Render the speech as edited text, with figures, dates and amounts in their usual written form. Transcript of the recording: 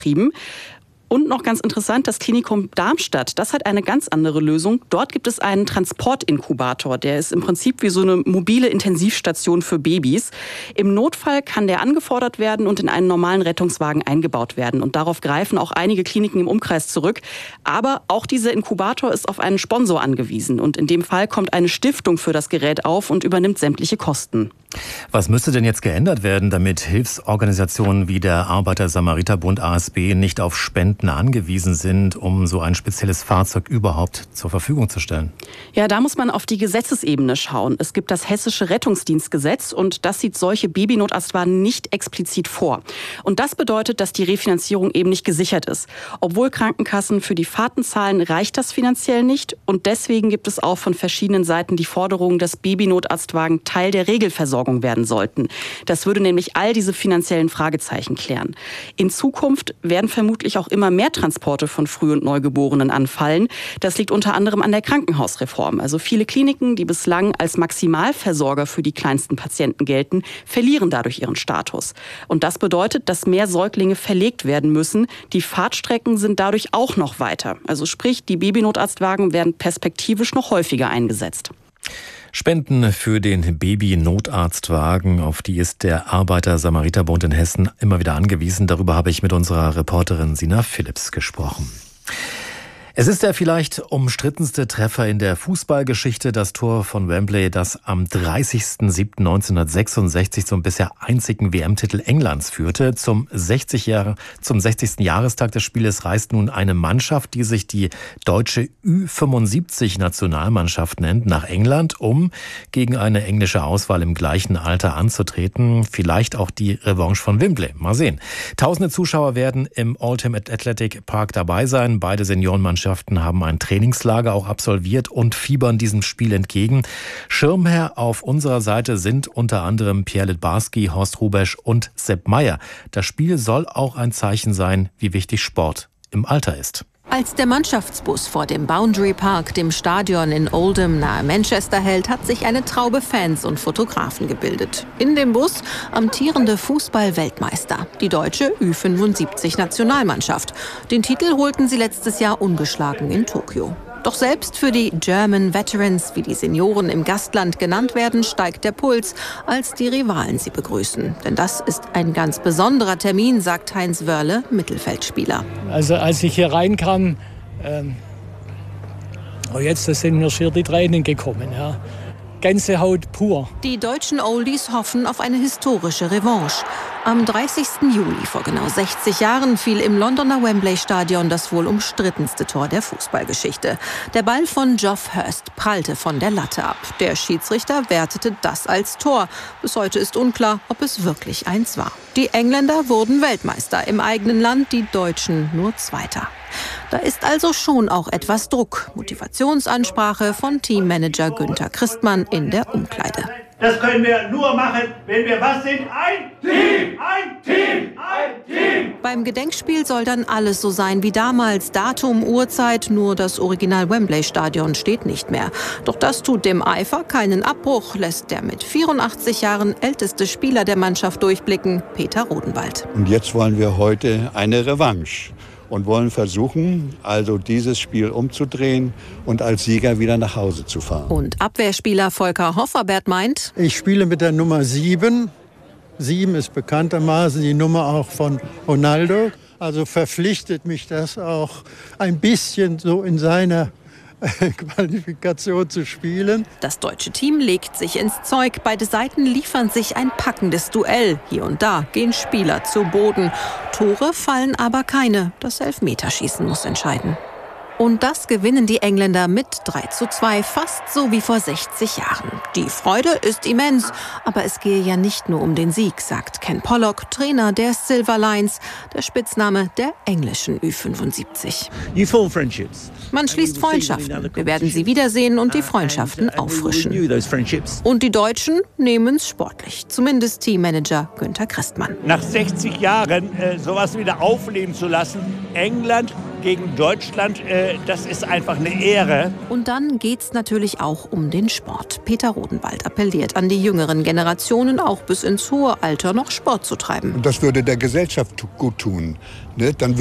betrieben. Und noch ganz interessant, das Klinikum Darmstadt, das hat eine ganz andere Lösung. Dort gibt es einen Transportinkubator. Der ist im Prinzip wie so eine mobile Intensivstation für Babys. Im Notfall kann der angefordert werden und in einen normalen Rettungswagen eingebaut werden. Und darauf greifen auch einige Kliniken im Umkreis zurück. Aber auch dieser Inkubator ist auf einen Sponsor angewiesen. Und in dem Fall kommt eine Stiftung für das Gerät auf und übernimmt sämtliche Kosten. Was müsste denn jetzt geändert werden, damit Hilfsorganisationen wie der Arbeiter-Samariter-Bund ASB nicht auf Spenden angewiesen sind, um so ein spezielles Fahrzeug überhaupt zur Verfügung zu stellen? Ja, da muss man auf die Gesetzesebene schauen. Es gibt das Hessische Rettungsdienstgesetz und das sieht solche Babynotarztwagen nicht explizit vor. Und das bedeutet, dass die Refinanzierung eben nicht gesichert ist. Obwohl Krankenkassen für die Fahrten zahlen, reicht das finanziell nicht. Und deswegen gibt es auch von verschiedenen Seiten die Forderung, dass Babynotarztwagen Teil der Regelversorgung werden sollten. Das würde nämlich all diese finanziellen Fragezeichen klären. In Zukunft werden vermutlich auch immer mehr Transporte von Früh- und Neugeborenen anfallen. Das liegt unter anderem an der Krankenhausreform. Also viele Kliniken, die bislang als Maximalversorger für die kleinsten Patienten gelten, verlieren dadurch ihren Status. Und das bedeutet, dass mehr Säuglinge verlegt werden müssen. Die Fahrtstrecken sind dadurch auch noch weiter. Also sprich, die Babynotarztwagen werden perspektivisch noch häufiger eingesetzt. Spenden für den Baby-Notarztwagen, auf die ist der Arbeiter-Samariter-Bund in Hessen immer wieder angewiesen. Darüber habe ich mit unserer Reporterin Sina Philipps gesprochen. Es ist der vielleicht umstrittenste Treffer in der Fußballgeschichte, das Tor von Wembley, das am 30.07.1966 zum bisher einzigen WM-Titel Englands führte. Zum 60. Jahrestag des Spieles reist nun eine Mannschaft, die sich die deutsche Ü75-Nationalmannschaft nennt, nach England, um gegen eine englische Auswahl im gleichen Alter anzutreten. Vielleicht auch die Revanche von Wembley. Mal sehen. Tausende Zuschauer werden im Oldham Athletic Park dabei sein. Beide Seniorenmannschaften haben ein Trainingslager auch absolviert und fiebern diesem Spiel entgegen. Schirmherr auf unserer Seite sind unter anderem Pierre Littbarski, Horst Hrubesch und Sepp Maier. Das Spiel soll auch ein Zeichen sein, wie wichtig Sport im Alter ist. Als der Mannschaftsbus vor dem Boundary Park, dem Stadion in Oldham nahe Manchester, hält, hat sich eine Traube Fans und Fotografen gebildet. In dem Bus amtierende Fußball-Weltmeister, die deutsche Ü75-Nationalmannschaft. Den Titel holten sie letztes Jahr ungeschlagen in Tokio. Doch selbst für die German Veterans, wie die Senioren im Gastland genannt werden, steigt der Puls, als die Rivalen sie begrüßen. Denn das ist ein ganz besonderer Termin, sagt Heinz Wörle, Mittelfeldspieler. Also als ich hier reinkam, jetzt sind mir schier die Tränen gekommen. Ja. Gänsehaut pur. Die deutschen Oldies hoffen auf eine historische Revanche. Am 30. Juli vor genau 60 Jahren fiel im Londoner Wembley-Stadion das wohl umstrittenste Tor der Fußballgeschichte. Der Ball von Geoff Hurst prallte von der Latte ab. Der Schiedsrichter wertete das als Tor. Bis heute ist unklar, ob es wirklich eins war. Die Engländer wurden Weltmeister im eigenen Land, die Deutschen nur Zweiter. Da ist also schon auch etwas Druck. Motivationsansprache von Teammanager Günther Christmann in der Umkleide. Das können wir nur machen, wenn wir was sind? Ein Team! Ein Team! Ein Team! Beim Gedenkspiel soll dann alles so sein wie damals. Datum, Uhrzeit, nur das Original Wembley-Stadion steht nicht mehr. Doch das tut dem Eifer keinen Abbruch, lässt der mit 84 Jahren älteste Spieler der Mannschaft durchblicken, Peter Rodenwald. Und jetzt wollen wir heute eine Revanche. Und wollen versuchen, also dieses Spiel umzudrehen und als Sieger wieder nach Hause zu fahren. Und Abwehrspieler Volker Hofferbert meint: Ich spiele mit der Nummer 7. 7 ist bekanntermaßen die Nummer auch von Ronaldo. Also verpflichtet mich das auch ein bisschen so in seiner Qualifikation zu spielen. Das deutsche Team legt sich ins Zeug. Beide Seiten liefern sich ein packendes Duell. Hier und da gehen Spieler zu Boden. Tore fallen aber keine. Das Elfmeterschießen muss entscheiden. Und das gewinnen die Engländer mit 3:2, fast so wie vor 60 Jahren. Die Freude ist immens, aber es gehe ja nicht nur um den Sieg, sagt Ken Pollock, Trainer der Silver Lions, der Spitzname der englischen Ü75. Man schließt Freundschaften. Wir werden sie wiedersehen und die Freundschaften auffrischen. Und die Deutschen nehmen es sportlich, zumindest Teammanager Günther Christmann. Nach 60 Jahren sowas wieder aufleben zu lassen, England gegen Deutschland, das ist einfach eine Ehre. Und dann geht's natürlich auch um den Sport. Peter Rodenwald appelliert an die jüngeren Generationen, auch bis ins hohe Alter noch Sport zu treiben. Und das würde der Gesellschaft gut tun. Ne? Dann